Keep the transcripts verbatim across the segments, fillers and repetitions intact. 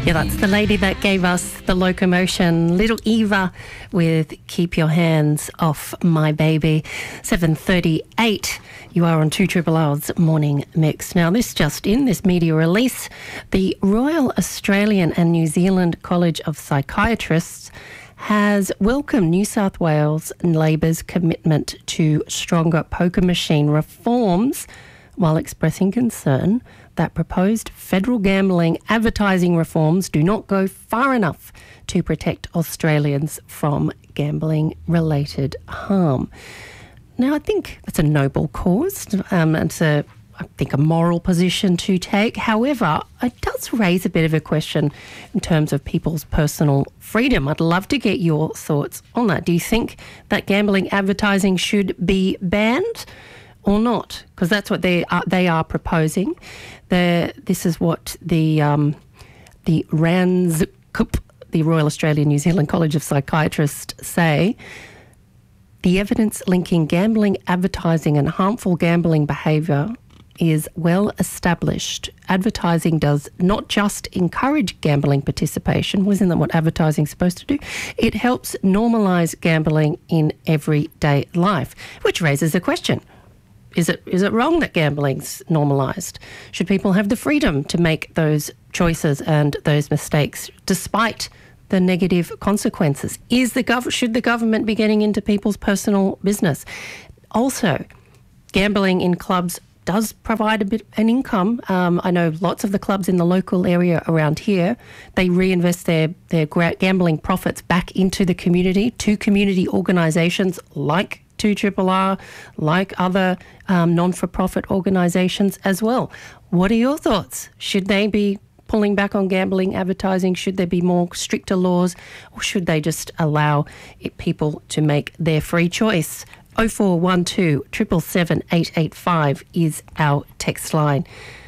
Yeah, that's the lady that gave us the locomotion, Little Eva with Keep Your Hands Off My Baby. seven thirty-eight, you are on two Triple R's Morning Mix. Now, this just in, this media release, the Royal Australian and New Zealand College of Psychiatrists has welcomed New South Wales and Labor's commitment to stronger poker machine reforms, while expressing concern that proposed federal gambling advertising reforms do not go far enough to protect Australians from gambling-related harm. Now, I think it's a noble cause. Um, it's a, I think, a moral position to take. However, it does raise a bit of a question in terms of people's personal freedom. I'd love to get your thoughts on that. Do you think that gambling advertising should be banned or not? Because that's what they are, they are proposing. The, this is what the um, the R A N Z C U P, the Royal Australian New Zealand College of Psychiatrists, say. The evidence linking gambling advertising and harmful gambling behaviour is well established. Advertising does not just encourage gambling participation. Wasn't that what advertising is supposed to do? It helps normalise gambling in everyday life, which raises a question. Is it is it wrong that gambling's normalised? Should people have the freedom to make those choices and those mistakes despite the negative consequences? Is the gov- should the government be getting into people's personal business? Also, gambling in clubs does provide a bit an income. Um, I know lots of the clubs in the local area around here, they reinvest their, their gra- gambling profits back into the community, to community organisations like two Triple R, like other um, non-for-profit organisations as well. What are your thoughts? Should they be pulling back on gambling advertising? Should there be more stricter laws, or should they just allow it, people to make their free choice? oh four one two, seven seven seven, eight eight five is our text line.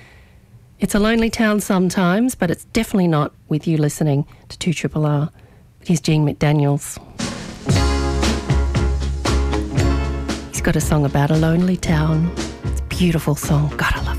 It's a lonely town sometimes, but it's definitely not with you listening to two Triple R. Here's Gene McDaniels. He's got a song about a lonely town. It's a beautiful song. God, I love it.